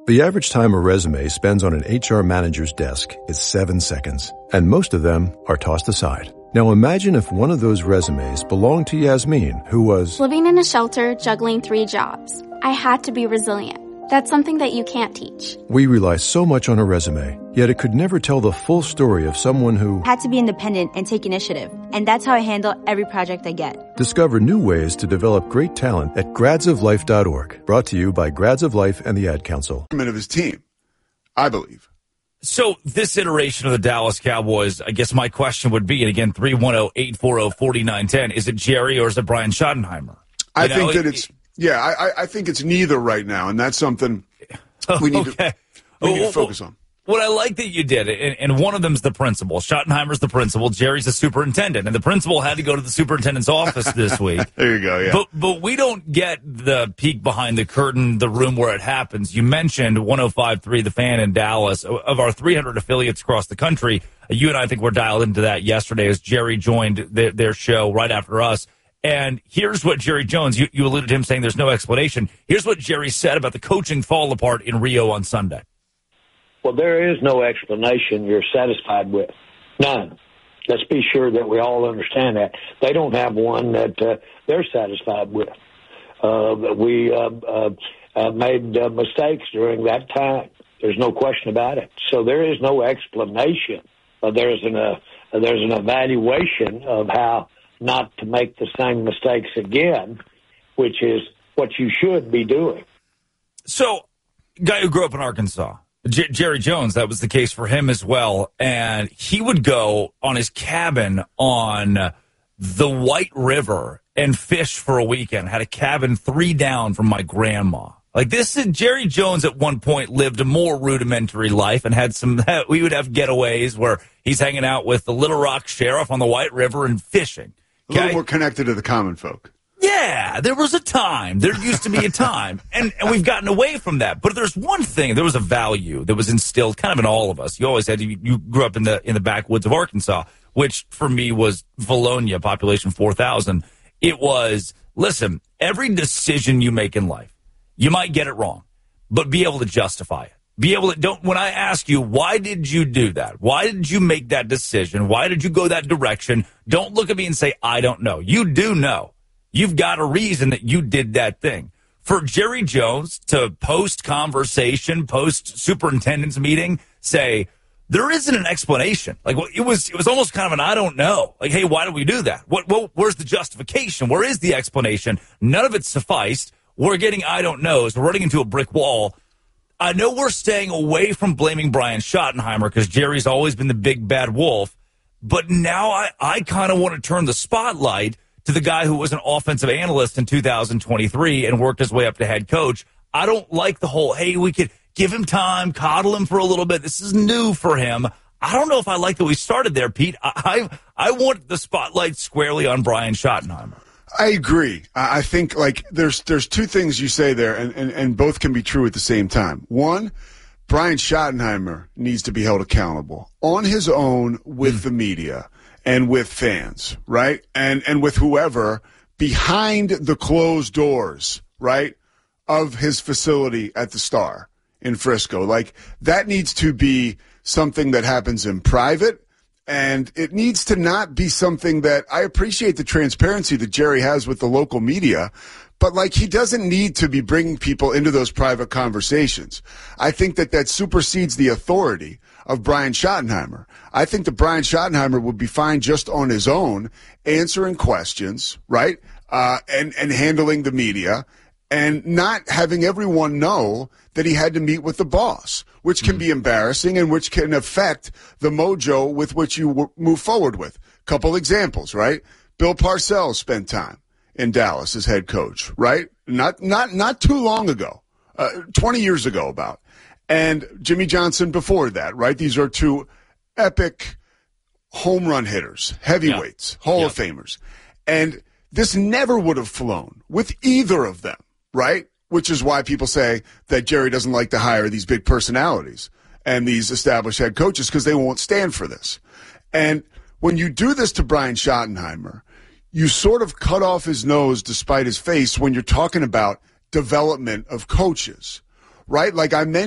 The average time a resume spends on an HR manager's desk is 7 seconds, and most of them are tossed aside. Now imagine if one of those resumes belonged to Yasmin, who was living in a shelter, juggling 3 jobs. I had to be resilient. That's something that you can't teach. We rely so much on a resume, yet it could never tell the full story of someone who had to be independent and take initiative. And that's how I handle every project I get. Discover new ways to develop great talent at gradsoflife.org. Brought to you by Grads of Life and the Ad Council. Of his team, I believe. So this iteration of the Dallas Cowboys, I guess my question would be, and again, 310-840-4910, is it Jerry or is it Brian Schottenheimer? I think it's neither right now, and that's something we need to focus on. What I like that you did, and one of them's the principal. Schottenheimer's the principal. Jerry's the superintendent. And the principal had to go to the superintendent's office this week. There you go, yeah. But we don't get the peek behind the curtain, the room where it happens. You mentioned 105.3 The Fan in Dallas. Of our 300 affiliates across the country, you and I think were dialed into that yesterday as Jerry joined their show right after us. And here's what Jerry Jones, you alluded to him saying there's no explanation. Here's what Jerry said about the coaching fall apart in Rio on Sunday. Well, there is no explanation you're satisfied with. None. Let's be sure that we all understand that. They don't have one that they're satisfied with. We made mistakes during that time. There's no question about it. So there is no explanation. There's an evaluation of how not to make the same mistakes again, which is what you should be doing. So, guy who grew up in Arkansas, Jerry Jones, that was the case for him as well. And he would go on his cabin on the White River and fish for a weekend. Had a cabin 3 down from my grandma. Like this is Jerry Jones at one point lived a more rudimentary life and had we would have getaways where he's hanging out with the Little Rock Sheriff on the White River and fishing. Okay? A little more connected to the common folk. Yeah, there was a time. There used to be a time. And we've gotten away from that. But there's one thing. There was a value that was instilled kind of in all of us. You always had you grew up in the backwoods of Arkansas, which for me was Valonia, population 4,000. It was, listen, every decision you make in life, you might get it wrong, but be able to justify it. Be able to, when I ask you, why did you do that? Why did you make that decision? Why did you go that direction? Don't look at me and say, I don't know. You do know. You've got a reason that you did that thing. For Jerry Jones to post-conversation, post-superintendent's meeting, say, there isn't an explanation. Like, it was almost kind of an I don't know. Like, hey, why did we do that? Where's the justification? Where is the explanation? None of it sufficed. We're getting I don't knows. We're running into a brick wall. I know we're staying away from blaming Brian Schottenheimer because Jerry's always been the big bad wolf. But now I kind of want to turn the spotlight to the guy who was an offensive analyst in 2023 and worked his way up to head coach. I don't like the whole, hey, we could give him time, coddle him for a little bit. This is new for him. I don't know if I like that we started there, Pete. I want the spotlight squarely on Brian Schottenheimer. I agree. I think like there's 2 things you say there, and both can be true at the same time. One, Brian Schottenheimer needs to be held accountable on his own with the media and with fans, right? And with whoever behind the closed doors, right, of his facility at the Star in Frisco. Like, that needs to be something that happens in private, and it needs to not be something that I appreciate the transparency that Jerry has with the local media, but like he doesn't need to be bringing people into those private conversations. I think that supersedes the authority of Brian Schottenheimer. I think that Brian Schottenheimer would be fine just on his own, answering questions, right, and handling the media, and not having everyone know that he had to meet with the boss, which can be embarrassing and which can affect the mojo with which you move forward with. Couple examples, right? Bill Parcells spent time in Dallas as head coach, right? Not too long ago, 20 years ago about. And Jimmy Johnson before that, right? These are 2 epic home run hitters, heavyweights, Hall of Famers. And this never would have flown with either of them, right? Which is why people say that Jerry doesn't like to hire these big personalities and these established head coaches because they won't stand for this. And when you do this to Brian Schottenheimer, you sort of cut off his nose despite his face when you're talking about development of coaches, right? Like I mentioned,